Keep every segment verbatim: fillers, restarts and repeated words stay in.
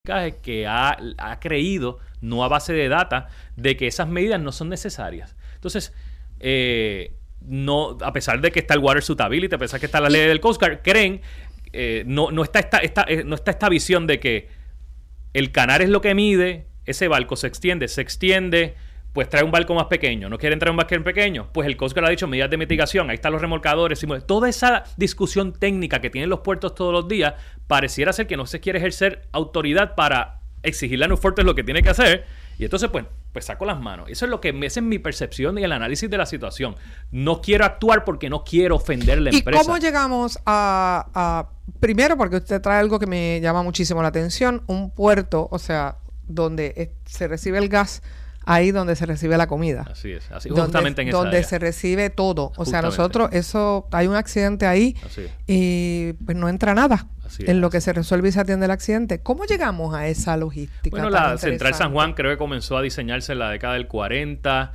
que ha, ha creído, no a base de data, de que esas medidas no son necesarias. Entonces, eh, no, a pesar de que está el Water Suitability, a pesar de que está la ley del Coast Guard, creen, eh, no, no, está esta, esta, eh, no está esta visión de que el canal es lo que mide, ese barco se extiende, se extiende, pues trae un barco más pequeño. ¿No quieren traer un barco pequeño? Pues el Coast Guard ha dicho medidas de mitigación. Ahí están los remolcadores. Toda esa discusión técnica que tienen los puertos todos los días, pareciera ser que no se quiere ejercer autoridad para exigirle a New Fortress lo que tiene que hacer. Y entonces, pues, pues saco las manos. Eso es lo que esa es mi percepción y el análisis de la situación. No quiero actuar porque no quiero ofender a la empresa. ¿Y cómo llegamos a, a... Primero, porque usted trae algo que me llama muchísimo la atención. Un puerto, o sea, donde es, se recibe el gas... Ahí donde se recibe la comida. Así es, así donde, justamente en esa donde área. se recibe todo. O Justamente. sea, nosotros, eso, hay un accidente ahí y pues no entra nada así en es. lo que se resuelve y se atiende el accidente. ¿Cómo llegamos a esa logística? Bueno, la Central San Juan creo que comenzó a diseñarse en la década del cuarenta,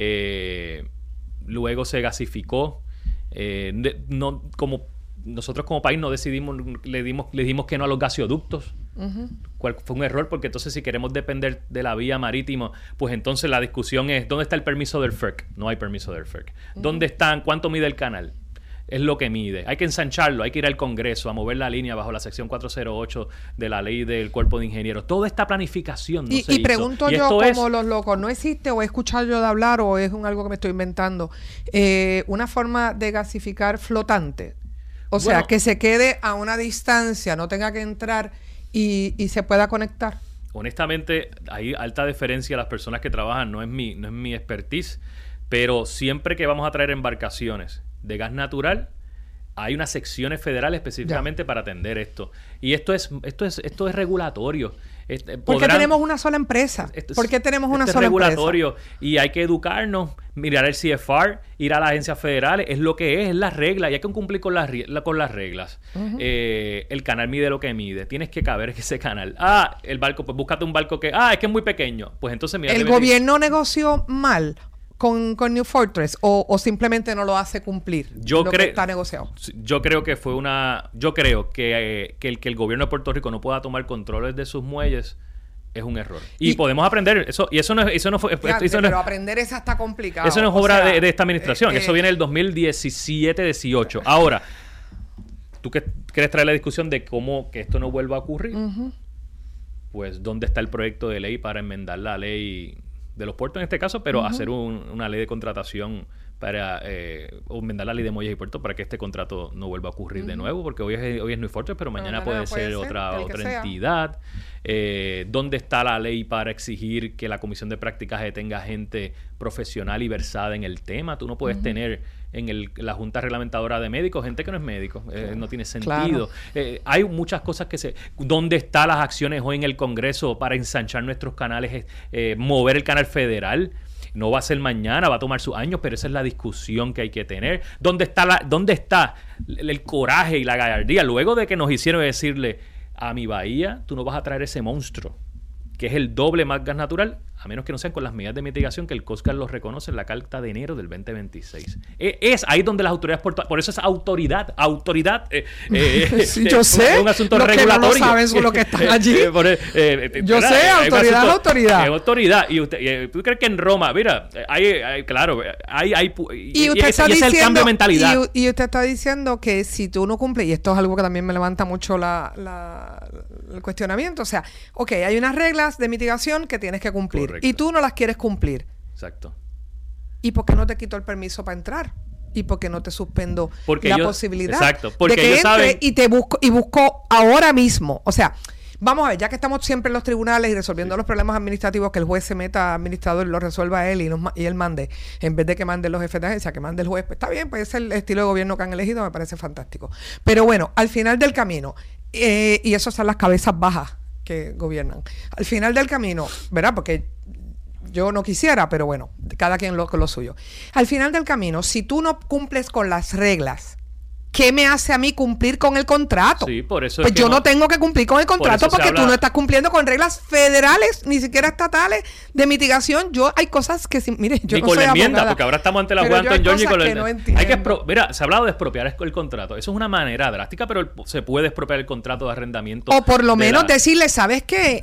eh, luego se gasificó. Eh, de, no, como nosotros como país no decidimos, le dimos, le dimos que no a los gasoductos. Uh-huh. Cual fue un error, porque entonces si queremos depender de la vía marítima, pues entonces la discusión es ¿dónde está el permiso del F E R C? No hay permiso del F E R C. Uh-huh. ¿Dónde están? ¿Cuánto mide el canal? Es lo que mide. Hay que ensancharlo, hay que ir al Congreso a mover la línea bajo la sección cuatrocientos ocho de la ley del Cuerpo de Ingenieros. Toda esta planificación no y, se y hizo. pregunto y yo, como es... los locos, ¿no existe o he escuchado yo de hablar o es un algo que me estoy inventando? Eh, una forma de gasificar flotante. O sea, bueno, que se quede a una distancia, no tenga que entrar y, y se pueda conectar. Honestamente, hay alta deferencia a las personas que trabajan, no es mi, no es mi expertise, pero siempre que vamos a traer embarcaciones de gas natural, hay unas secciones federales específicamente ya. para atender esto. Y esto es, esto es, esto es regulatorio. Este, ¿Por qué tenemos una sola empresa? Esto, ¿Por qué tenemos una esto sola es regulatorio empresa? Y hay que educarnos, mirar el C F R, ir a las agencias federales, es lo que es, es la regla, y hay que cumplir con las, con las reglas. Uh-huh. Eh, el canal mide lo que mide, tienes que caber en ese canal. Ah, el barco, pues búscate un barco que, ah, es que es muy pequeño. Pues entonces mira. ¿El gobierno negoció mal con, con New Fortress o, o simplemente no lo hace cumplir yo lo cre- que está negociado? Yo creo que fue una... Yo creo que, eh, que, el, que el gobierno de Puerto Rico no pueda tomar controles de sus muelles es un error. Y, y podemos aprender eso. Y eso no, eso no fue... Fíjate, eso no, pero aprender esa está complicado. Eso no es o obra sea, de, de esta administración. Eh, eso viene del dos mil diecisiete dieciocho. Ahora, ¿tú que, quieres traer la discusión de cómo que esto no vuelva a ocurrir? Uh-huh. Pues, ¿dónde está el proyecto de ley para enmendar la ley de los puertos en este caso, pero uh-huh. hacer un, una ley de contratación para eh, enmendar la ley de muelles y puertos para que este contrato no vuelva a ocurrir uh-huh. de nuevo, porque hoy es, hoy es New Fortress, pero mañana, mañana puede, puede ser, ser otra, otra entidad. Eh, ¿Dónde está la ley para exigir que la Comisión de Practicaje tenga gente profesional y versada en el tema? Tú no puedes uh-huh. tener en el, la Junta Reglamentadora de Médicos gente que no es médico. Eh, claro. No tiene sentido. Claro. Eh, hay muchas cosas que se... ¿Dónde están las acciones hoy en el Congreso para ensanchar nuestros canales, eh, mover el canal federal? No va a ser mañana, va a tomar sus años, pero esa es la discusión que hay que tener. ¿Dónde está, la, dónde está el, el coraje y la gallardía? Luego de que nos hicieron decirle, a mi bahía, tú no vas a traer ese monstruo, que es el doble más gas natural, a menos que no sean con las medidas de mitigación que el Coast Guard los reconoce en la carta de enero del veinte veintiséis. Es, es ahí donde las autoridades portuarias, por eso es autoridad, autoridad. Eh, eh, sí, yo eh, sé. Es un asunto los regulatorio. Que no lo saben son los que están allí. eh, por, eh, eh, yo ¿verdad? sé, autoridad es autoridad. Es autoridad. Y usted, eh, ¿tú crees que en Roma, mira, hay, hay claro, hay, hay y, usted y, está y ese diciendo, es el cambio de mentalidad. Y, y usted está diciendo que si tú no cumples, y esto es algo que también me levanta mucho la, la, el cuestionamiento, o sea, ok, hay unas reglas de mitigación que tienes que cumplir. Correcto. Y tú no las quieres cumplir. Exacto. ¿Y por qué no te quito el permiso para entrar? ¿Y por qué no te suspendo porque la ellos, posibilidad exacto, porque de que ellos entre saben... y te busco y busco ahora mismo? O sea, vamos a ver, ya que estamos siempre en los tribunales y resolviendo sí. los problemas administrativos, que el juez se meta administrador y lo resuelva él y, nos, y él mande, en vez de que manden los jefes de agencia, que mande el juez, pues está bien, pues es el estilo de gobierno que han elegido, me parece fantástico. Pero bueno, al final del camino, eh, y eso son las cabezas bajas que gobiernan. Al final del camino, ¿verdad? Porque yo no quisiera, pero bueno, cada quien lo, lo suyo. Al final del camino, si tú no cumples con las reglas ¿qué me hace a mí cumplir con el contrato? Sí, por eso Pues es que yo no no- tengo que cumplir con el contrato eso se porque tú habla- no estás cumpliendo con reglas federales, ni siquiera estatales de mitigación. Yo hay cosas que, si, mire, yo ni no con soy la enmienda, abogada, porque ahora estamos ante la pero juez yo hay Anton John y cosas con la que no Hay que entiendo. expro- mira, se ha hablado de expropiar el contrato. Eso es una manera drástica, pero el- se puede expropiar el contrato de arrendamiento. O por lo de menos la- decirle, ¿sabes qué?